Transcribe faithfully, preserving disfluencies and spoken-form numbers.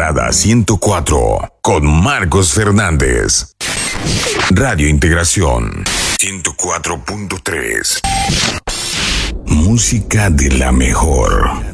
Integrada ciento cuatro con Marcos Fernández. Radio Integración ciento cuatro punto tres. Música de la mejor.